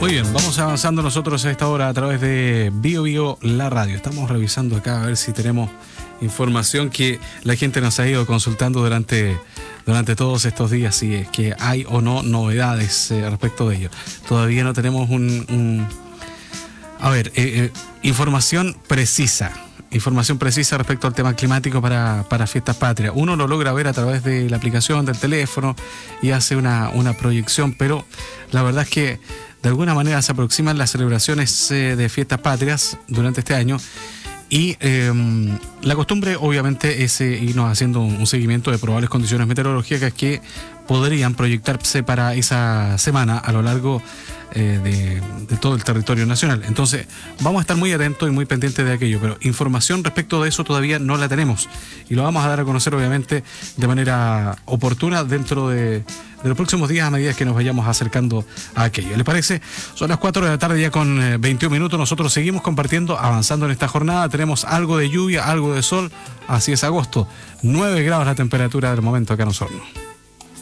Muy bien, vamos avanzando nosotros a esta hora a través de Bio Bio La Radio. Estamos revisando acá a ver si tenemos información que la gente nos ha ido consultando durante todos estos días, si es que hay o no novedades respecto de ello. Todavía no tenemos información precisa respecto al tema climático para Fiestas Patrias. Uno lo logra ver a través de la aplicación del teléfono y hace una proyección, pero la verdad es que de alguna manera se aproximan las celebraciones de Fiestas Patrias durante este año y la costumbre obviamente es irnos haciendo un seguimiento de probables condiciones meteorológicas que podrían proyectarse para esa semana a lo largo de todo el territorio nacional. Entonces vamos a estar muy atentos y muy pendientes de aquello, pero información respecto de eso todavía no la tenemos y lo vamos a dar a conocer obviamente de manera oportuna dentro de los próximos días a medida que nos vayamos acercando a aquello. ¿Le parece? Son las 4 de la tarde ya con 21 minutos. Nosotros seguimos compartiendo, avanzando en esta jornada. Tenemos algo de lluvia, algo de sol. Así es agosto. 9 grados la temperatura del momento acá en Osorno.